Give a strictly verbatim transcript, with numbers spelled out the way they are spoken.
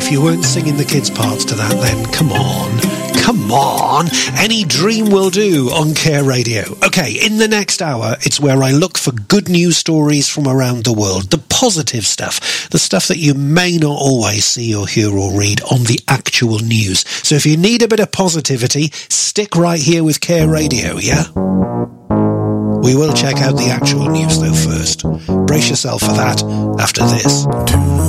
if you weren't singing the kids' parts to that, then come on. Come on. Any dream will do on Care Radio. Okay, in the next hour, it's where I look for good news stories from around the world. The positive stuff. The stuff that you may not always see or hear or read on the actual news. So if you need a bit of positivity, stick right here with Care Radio, yeah? We will check out the actual news, though, first. Brace yourself for that after this.